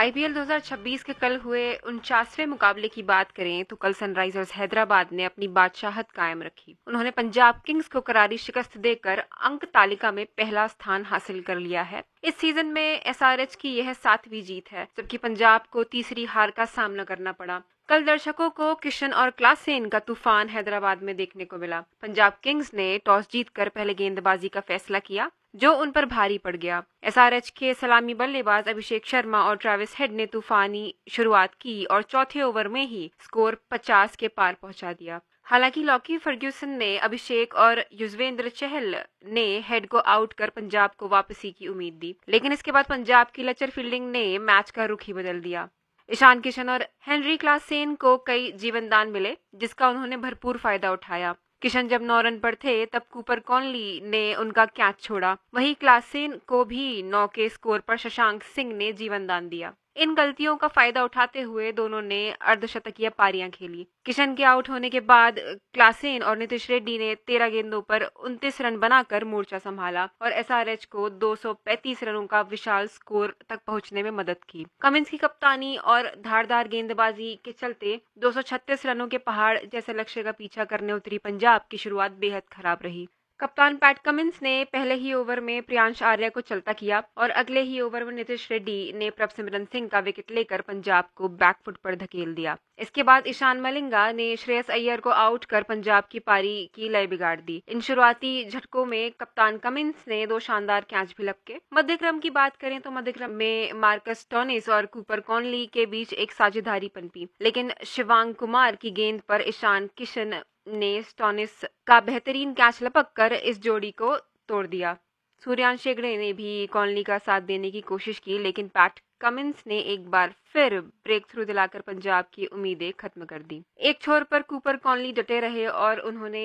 IPL 2026 के कल हुए 49वें मुकाबले की बात करें तो कल सनराइजर्स हैदराबाद ने अपनी बादशाहत कायम रखी। उन्होंने पंजाब किंग्स को करारी शिकस्त देकर अंक तालिका में पहला स्थान हासिल कर लिया है। इस सीजन में एसआरएच की यह 7वीं जीत है, जबकि पंजाब को तीसरी हार का सामना करना पड़ा। कल दर्शकों को किशन और क्लासेन का तूफान हैदराबाद में देखने को मिला। पंजाब किंग्स ने टॉस जीतकर पहले गेंदबाजी का फैसला किया, जो उन पर भारी पड़ गया। एसआरएच के सलामी बल्लेबाज अभिषेक शर्मा और ट्रेविस हेड ने तूफानी शुरुआत की और चौथे ओवर में ही स्कोर 50 के पार पहुंचा दिया। हालांकि लॉकी फर्ग्यूसन ने अभिषेक और युजवेंद्र चहल ने हेड को आउट कर पंजाब को वापसी की उम्मीद दी, लेकिन इसके बाद पंजाब की लचर फील्डिंग ने मैच का रुख ही बदल दिया। ईशान किशन और हेनरी क्लासेन को कई जीवनदान मिले, जिसका उन्होंने भरपूर फायदा उठाया। किशन जब 9 रन पर थे तब कूपर कॉनली ने उनका कैच छोड़ा। वहीं क्लासेन को भी 9 के स्कोर पर शशांक सिंह ने जीवनदान दिया। इन गलतियों का फायदा उठाते हुए दोनों ने अर्धशतकीय पारियां खेली। किशन के आउट होने के बाद क्लासेन और नीतीश रेड्डी ने 13 गेंदों पर 29 रन बनाकर मोर्चा संभाला और एसआरएच को 235 रनों का विशाल स्कोर तक पहुंचने में मदद की। कमिंस की कप्तानी और धारदार गेंदबाजी के चलते 236 रनों के पहाड़ जैसे लक्ष्य का पीछा करने उतरी पंजाब की शुरुआत बेहद खराब रही। कप्तान पैट कमिंस ने पहले ही ओवर में प्रियांश आर्या को चलता किया और अगले ही ओवर में नीतीश रेड्डी ने प्रभसिमरन सिंह का विकेट लेकर पंजाब को बैकफुट पर धकेल दिया। इसके बाद ईशान मलिंगा ने श्रेयस अय्यर को आउट कर पंजाब की पारी की लय बिगाड़ दी। इन शुरुआती झटकों में कप्तान कमिंस ने 2 शानदार कैच भी लपके। मध्यक्रम की बात करें तो मध्यक्रम में मार्कस स्टोनिस और कूपर कॉनली के बीच एक साझेदारी पनपी, लेकिन शिवांग कुमार की गेंद पर ईशान किशन ने स्टोनिस का बेहतरीन कैच लपक कर इस जोड़ी को तोड़ दिया। सूर्यांश हेगड़े ने भी कॉनली का साथ देने की कोशिश की, लेकिन पैट कमिंस ने एक बार फिर ब्रेक थ्रू दिलाकर पंजाब की उम्मीदें खत्म कर दी। एक छोर पर कूपर कॉनली डटे रहे और उन्होंने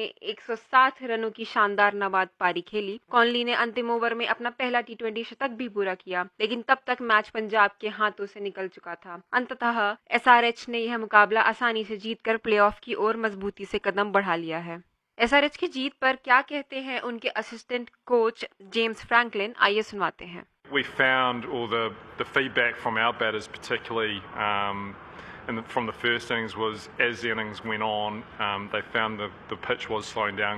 160 रनों की शानदार नाबाद पारी खेली। कॉनली ने अंतिम ओवर में अपना पहला टी20 शतक भी पूरा किया, लेकिन तब तक मैच पंजाब के हाथों से निकल चुका था। अंततः एसआरएच ने यह मुकाबला आसानी से जीतकर प्लेऑफ की ओर मजबूती से कदम बढ़ा लिया है। एसआरएच की जीत पर क्या कहते हैं उनके असिस्टेंट कोच जेम्स फ्रैंकलिन, आइए सुनवाते हैं। We found all the feedback from our batters, particularly from the first innings, was as the innings went on, they found the pitch was slowing down